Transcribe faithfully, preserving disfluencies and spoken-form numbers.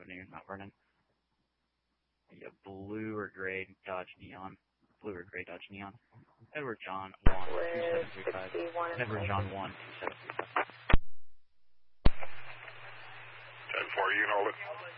Avenue, Mount Vernon. Yeah, blue or gray Dodge Neon. Blue or gray Dodge Neon. Edward John one two seven three five. Edward John one two seven three five. ten four, you can hold it.